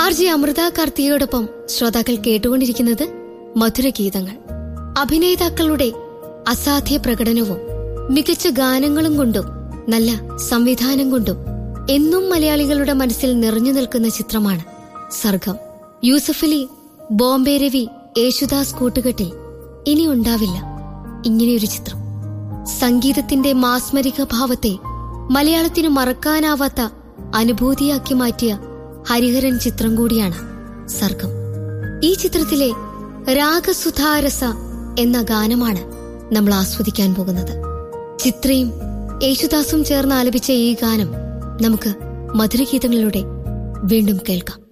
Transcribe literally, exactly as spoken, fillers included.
R J Amrita കാർത്തികയോടൊപ്പം ശ്രോതാക്കൾ കേട്ടുകൊണ്ടിരിക്കുന്നത് മധുരഗീതങ്ങൾ. അഭിനേതാക്കളുടെ അസാധ്യ പ്രകടനവും മികച്ച ഗാനങ്ങളും കൊണ്ടും നല്ല സംവിധാനം കൊണ്ടും എന്നും മലയാളികളുടെ മനസ്സിൽ നിറഞ്ഞു നിൽക്കുന്ന ചിത്രമാണ് സർഗം. യൂസഫലി, ബോംബെ രവി, യേശുദാസ് കൂട്ടുകെട്ടിൽ ഇനി ഉണ്ടാവില്ല ഇങ്ങനെയൊരു ചിത്രം. സംഗീതത്തിന്റെ മാസ്മരിക ഭാവത്തെ മലയാളത്തിന് മറക്കാനാവാത്ത അനുഭൂതിയാക്കി മാറ്റിയ ഹരിഹരൻ ചിത്രം കൂടിയാണ് സർഗം. ഈ ചിത്രത്തിലെ രാഗസുധാരസ എന്ന ഗാനമാണ് നമ്മൾ ആസ്വദിക്കാൻ പോകുന്നത്. ചിത്രയും യേശുദാസും ചേർന്ന് ആലപിച്ച ഈ ഗാനം നമുക്ക് മധുരഗീതങ്ങളിലൂടെ വീണ്ടും കേൾക്കാം.